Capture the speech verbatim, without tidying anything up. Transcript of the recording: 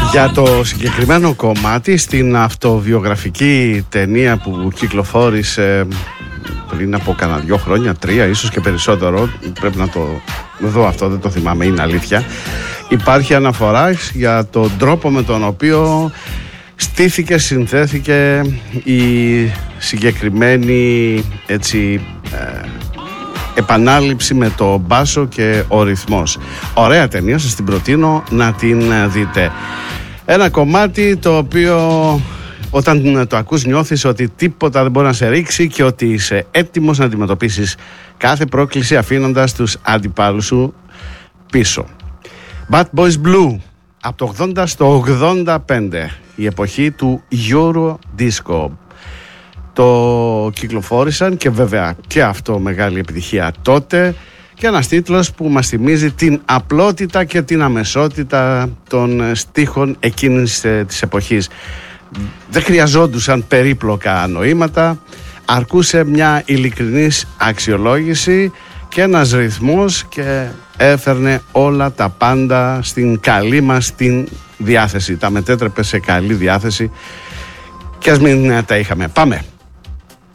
Για το συγκεκριμένο κομμάτι, στην αυτοβιογραφική ταινία που κυκλοφόρησε πριν από κανένα δυο χρόνια, τρία ίσως και περισσότερο, πρέπει να το δω αυτό, δεν το θυμάμαι, είναι αλήθεια, υπάρχει αναφορά για τον τρόπο με τον οποίο στήθηκε, συνθέθηκε η συγκεκριμένη έτσι ε, επανάληψη με το μπάσο και ο ρυθμός. Ωραία ταινία, σας την προτείνω να την δείτε. Ένα κομμάτι το οποίο όταν το ακούς νιώθεις ότι τίποτα δεν μπορεί να σε ρίξει και ότι είσαι έτοιμος να αντιμετωπίσεις κάθε πρόκληση αφήνοντας τους αντιπάλους σου πίσω. Bad Boys Blue, από το ογδόντα στο ογδόντα πέντε, η εποχή του Euro Disco. Το κυκλοφόρησαν και βέβαια και αυτό μεγάλη επιτυχία τότε, και ένας τίτλος που μας θυμίζει την απλότητα και την αμεσότητα των στίχων εκείνης της εποχής. Δεν χρειαζόντουσαν περίπλοκα νοήματα, αρκούσε μια ειλικρινής αξιολόγηση και ένας ρυθμός και έφερνε όλα τα πάντα στην καλή μας την διάθεση. Τα μετέτρεπε σε καλή διάθεση και ας μην τα είχαμε. Πάμε!